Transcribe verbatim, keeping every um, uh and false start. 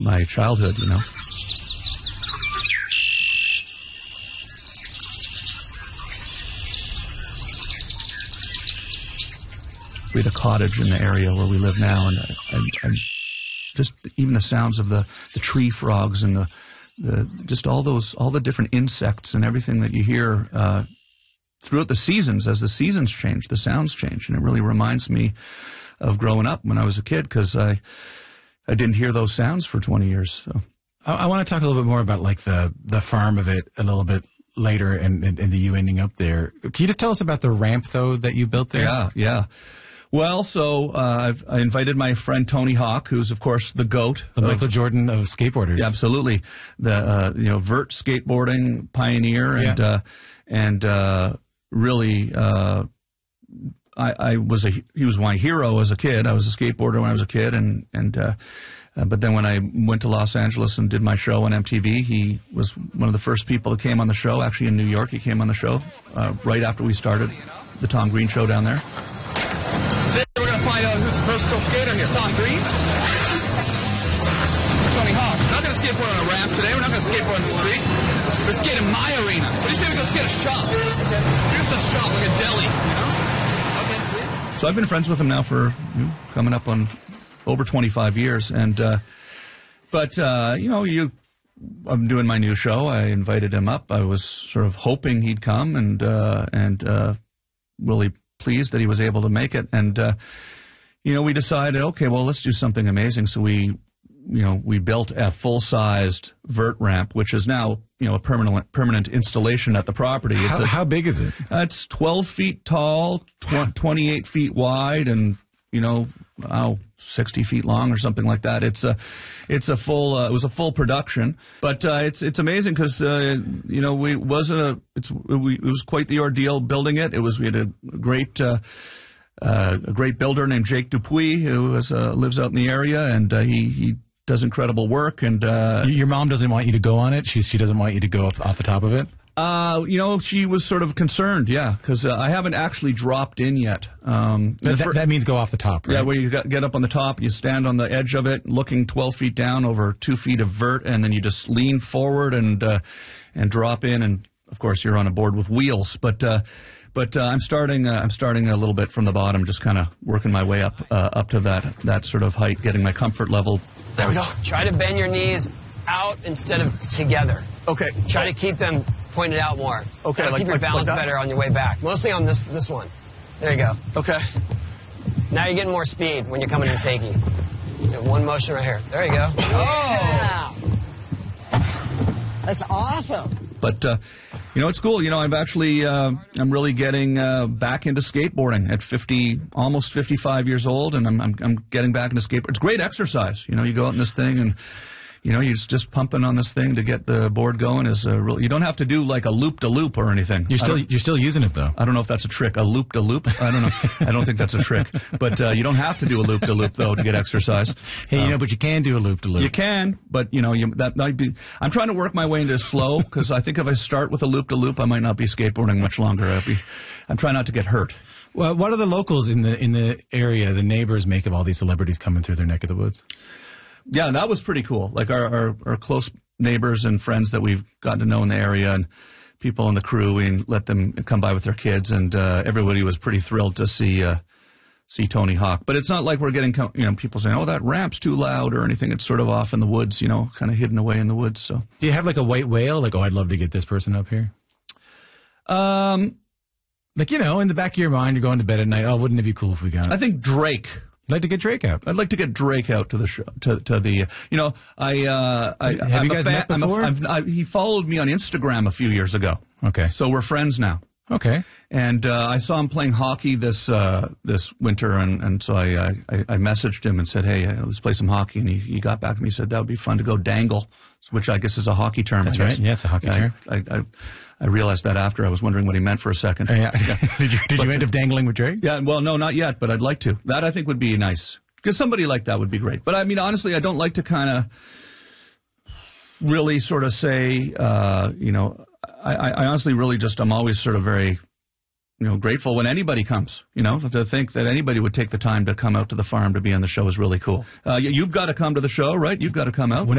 my childhood, you know. We had a cottage in the area where we live now, and I, I, I just even the sounds of the, the tree frogs and the, the just all those all the different insects and everything that you hear uh, throughout the seasons. As the seasons change, the sounds change, and it really reminds me of growing up when I was a kid, because I I didn't hear those sounds for twenty years. So I, I want to talk a little bit more about like the the farm of it a little bit later, and and, and the you ending up there. Can you just tell us about the ramp though that you built there? Yeah, yeah. Well, so uh, I've, I invited my friend Tony Hawk, who's of course the GOAT, the of, Michael Jordan of skateboarders. Yeah, absolutely, the uh, you know vert skateboarding pioneer, and yeah. uh, and uh, really, uh, I, I was a he was my hero as a kid. I was a skateboarder when I was a kid, and and uh, uh, but then when I went to Los Angeles and did my show on M T V, he was one of the first people that came on the show. Actually, in New York, he came on the show uh, right after we started the Tom Green Show down there. Today we're going to find out who's the versatile skater here. Tom Green? Tony Hawk. We're not going to skateboard on a ramp today. We're not going to skateboard on the street. We're skating in my arena. What do you say we go skate a shop? Here's a shop, like a deli, you know? Okay, sweet. So I've been friends with him now for you know, coming up on over twenty-five years. And, uh, but, uh, you know, you, I'm doing my new show. I invited him up. I was sort of hoping he'd come, and, uh, and, uh, really pleased that he was able to make it. And, uh, you know, we decided, okay, well, let's do something amazing. So we, you know, we built a full-sized vert ramp, which is now, you know, a permanent permanent installation at the property. It's how, a, how big is it? Uh, it's twelve feet tall, tw twenty-eight feet wide, and, you know, oh, sixty feet long or something like that. It's a, it's a full, uh, it was a full production, but uh, it's it's amazing because uh, you know we wasn't a, it's we, it was quite the ordeal building it. It was we had a great. Uh, uh, a great builder named Jake Dupuis, who is, uh, lives out in the area, and uh, he he does incredible work. And uh, your mom doesn't want you to go on it. She she doesn't want you to go up off the top of it. Uh, you know, she was sort of concerned, yeah, because uh, I haven't actually dropped in yet. Um, that, that, that means go off the top, right? Yeah, where you got, get up on the top, you stand on the edge of it, looking twelve feet down over two feet of vert, and then you just lean forward and uh, and drop in, and of course you're on a board with wheels. But uh, but uh, I'm starting uh, I'm starting a little bit from the bottom, just kind of working my way up uh, up to that that sort of height, getting my comfort level. There we go. Try to bend your knees out instead of together. Okay. Try to keep them pointed out more. Okay. Like, keep your like, balance like better on your way back. Mostly on this this one. There you go. Okay. Now you're getting more speed when you're coming in fakie. You know, one motion right here. There you go. Oh! That's awesome. But, uh, you know, it's cool. You know, I'm actually, uh, I'm really getting uh, back into skateboarding at fifty, almost fifty-five years old, and I'm, I'm, I'm getting back into skateboarding. It's great exercise. You know, you go out in this thing and, you know, you're just pumping on this thing to get the board going. Is a real, you don't have to do like a loop-de-loop or anything. You're still you're still using it, though. I don't know if that's a trick, a loop-de-loop. I don't know. I don't think that's a trick. But uh, you don't have to do a loop-de-loop, though, to get exercise. Hey, um, you know, but you can do a loop-de-loop. You can, but, you know, you, that might be... I'm trying to work my way into slow, because I think if I start with a loop-de-loop, I might not be skateboarding much longer. I'll be, I'm trying not to get hurt. Well, what do the locals in the in the area, the neighbors, make of all these celebrities coming through their neck of the woods? Yeah, that was pretty cool. Like our, our, our close neighbors and friends that we've gotten to know in the area, and people in the crew, we let them come by with their kids, and uh, everybody was pretty thrilled to see uh, see Tony Hawk. But it's not like we're getting, you know, people saying, "Oh, that ramp's too loud" or anything. It's sort of off in the woods, you know, kind of hidden away in the woods. So, do you have like a white whale? Like, oh, I'd love to get this person up here. Um, like you know, in the back of your mind, you're going to bed at night. Oh, wouldn't it be cool if we got? I think Drake. I'd like to get Drake out. I'd like to get Drake out to the show, to, to the, you know, I, uh, I, have I'm you guys a fan, met before? I'm a, I've, I, he followed me on Instagram a few years ago. Okay. So we're friends now. Okay. And, uh, I saw him playing hockey this, uh, this winter, and, and so I, I, I messaged him and said, hey, let's play some hockey. And he, he got back to me and said, that would be fun to go dangle, which I guess is a hockey term. That's I guess. right. Yeah, it's a hockey I, term. I, I, I realized that after. I was wondering what he meant for a second. Uh, yeah. yeah. did you, did but, you end up dangling with Drake? Yeah, well, no, not yet, but I'd like to. That I think would be nice. Because somebody like that would be great. But, I mean, honestly, I don't like to kind of really sort of say, uh, you know, I, I honestly really just, I'm always sort of very, you know, grateful when anybody comes, you know, to think that anybody would take the time to come out to the farm to be on the show is really cool. Uh, you've got to come to the show, right? You've got to come out.